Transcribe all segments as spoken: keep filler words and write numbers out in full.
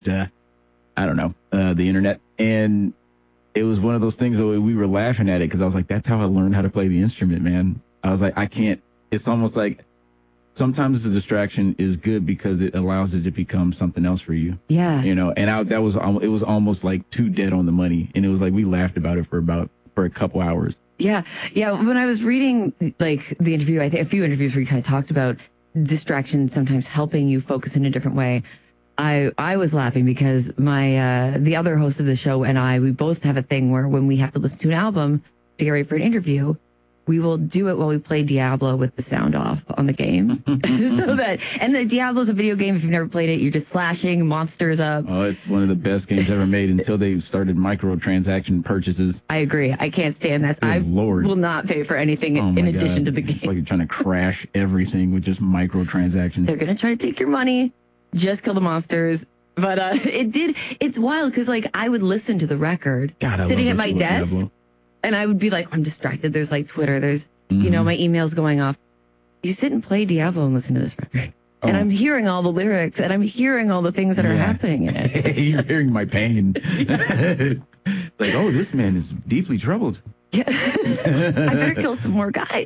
uh, I don't know, uh, the internet. And it was one of those things where we were laughing at it because I was like, that's how I learned how to play the instrument, man. I was like, I can't. It's almost like sometimes the distraction is good because it allows it to become something else for you. Yeah. You know, and I, that was, it was almost like too dead on the money. And it was like, we laughed about it for about, for a couple hours. Yeah. Yeah. When I was reading, like, the interview, I think a few interviews where you kind of talked about distraction sometimes helping you focus in a different way. I, I was laughing because my, uh, the other host of the show and I, we both have a thing where when we have to listen to an album to get ready for an interview, we will do it while we play Diablo with the sound off on the game. so that, and the Diablo's a video game. If you've never played it, you're just slashing monsters up. Oh, it's one of the best games ever made until they started microtransaction purchases. I agree. I can't stand that. Good I Lord. will not pay for anything oh in my addition God. to the game. It's like you're trying to crash everything with just microtransactions. They're going to try to take your money, just kill the monsters. But uh, it did, it's wild because, like, I would listen to the record God, I sitting love at my desk, Diablo. and I would be like, I'm distracted. There's, like, Twitter. There's, mm-hmm. you know, my email's going off. You sit and play Diablo and listen to this record. Oh. And I'm hearing all the lyrics, and I'm hearing all the things that yeah. are happening in it. You're hearing my pain. Like, oh, this man is deeply troubled. Yeah. I better kill some more guys.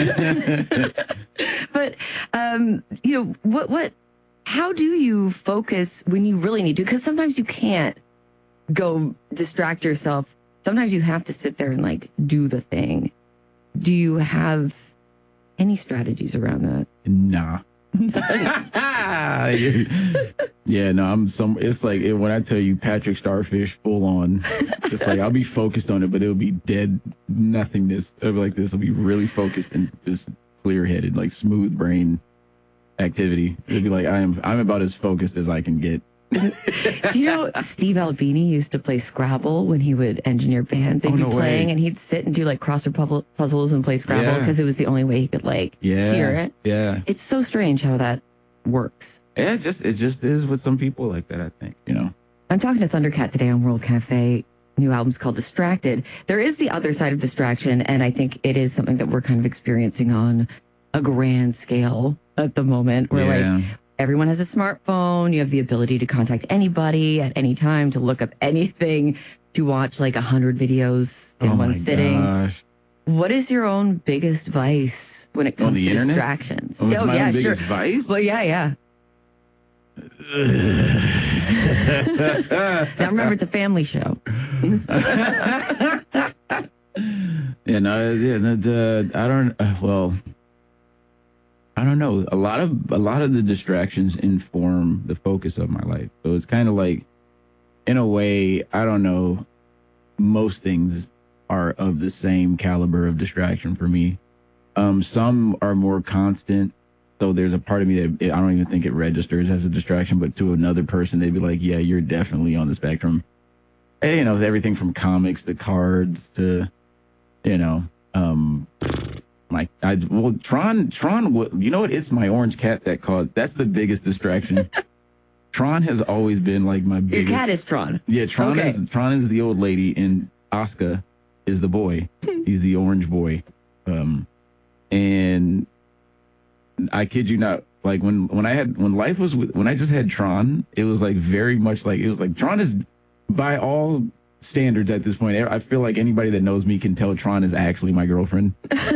But, um, you know, what, what, how do you focus when you really need to? Because sometimes you can't go distract yourself. Sometimes you have to sit there and, like, do the thing. Do you have any strategies around that? Nah. yeah, no, I'm some. It's like it, when I tell you Patrick Starfish full on. It's like I'll be focused on it, but it'll be dead nothingness. It'll be like this. I'll be really focused and just clear headed, like smooth brain activity. It'll be like I am. I'm about as focused as I can get. Do you know Steve Albini used to play Scrabble when he would engineer bands? They'd oh, be no playing way. and he'd sit and do like crossword puzzles and play Scrabble because yeah. it was the only way he could like yeah. hear it. Yeah, it's so strange how that works. Yeah, it just it just is with some people like that. I think you know. I'm talking to Thundercat today on World Cafe. New album's called Distracted. There is the other side of distraction, and I think it is something that we're kind of experiencing on a grand scale at the moment. Where yeah. like. Everyone has a smartphone. You have the ability to contact anybody at any time, to look up anything, to watch like a hundred videos in oh one my sitting. Gosh. What is your own biggest vice when it comes On the to internet? distractions? Oh, oh my yeah, own sure. biggest vice? Well, yeah, yeah. Now remember, it's a family show. yeah, no, yeah, the, I don't. Uh, well. I don't know. A lot of a lot of the distractions inform the focus of my life. So it's kind of like, in a way, I don't know. Most things are of the same caliber of distraction for me. Um, some are more constant. So there's a part of me that I don't even think it registers as a distraction, but to another person, they'd be like, "Yeah, you're definitely on the spectrum." And, you know, everything from comics to cards to, you know. Um, My, I, well, Tron, Tron, you know what? It's my orange cat that caused, that's the biggest distraction. Tron has always been like my biggest. Your cat is Tron. Yeah, Tron okay. is, Tron is the old lady and Asuka is the boy. He's the orange boy. Um, and I kid you not, like when, when I had, when life was, when I just had Tron, it was like very much like, it was like Tron is by all standards at this point. I feel like anybody that knows me can tell Tron is actually my girlfriend.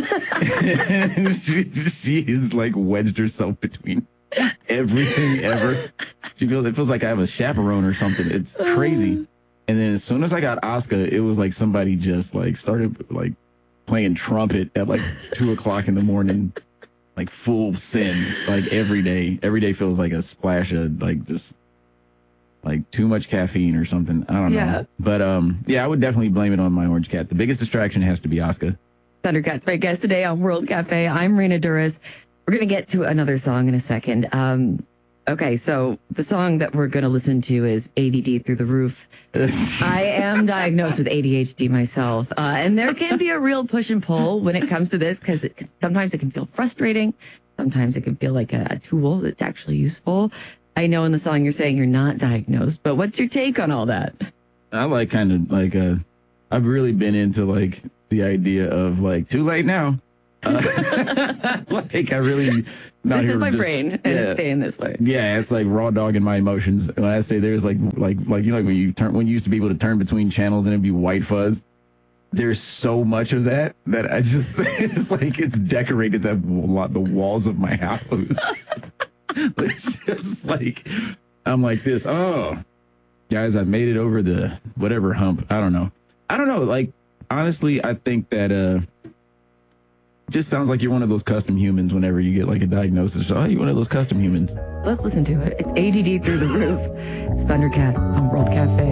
she, she is like wedged herself between everything ever. She feels it feels like I have a chaperone or something. It's crazy. And then as soon as I got Asuka, it was like somebody just like started like playing trumpet at like two o'clock in the morning, like full sin, like every day. Every day feels like a splash of like just. Like too much caffeine or something. I don't yeah. know. But um, yeah, I would definitely blame it on my orange cat. The biggest distraction has to be Asuka. Thundercat's my guest today on World Cafe. I'm Rena Duras. We're going to get to another song in a second. Um, okay, so the song that we're going to listen to is A D D Through the Roof. I am diagnosed with A D H D myself, uh, and there can be a real push and pull when it comes to this because sometimes it can feel frustrating. Sometimes it can feel like a, a tool that's actually useful. I know in the song you're saying you're not diagnosed, but what's your take on all that? I like kind of like, uh, I've really been into like the idea of like, too late now. Uh, like I really, not this here is my just, brain, and yeah, it's staying this way. Yeah, it's like raw dog in my emotions. When I say there's like like like you know like when you turn when you used to be able to turn between channels and it'd be white fuzz. There's so much of that that I just it's like it's decorated the the walls of my house. It's just like I'm like this. Oh, guys, I made it over the whatever hump. I don't know. I don't know. Like honestly, I think that uh. just sounds like you're one of those custom humans whenever you get like a diagnosis. Oh, you're one of those custom humans. Let's listen to it. It's A D D through the roof. It's Thundercat on World Cafe.